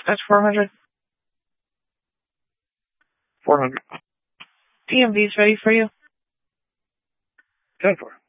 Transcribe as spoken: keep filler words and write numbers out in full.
That's four hundred. four hundred. D M V's ready for you. ten four.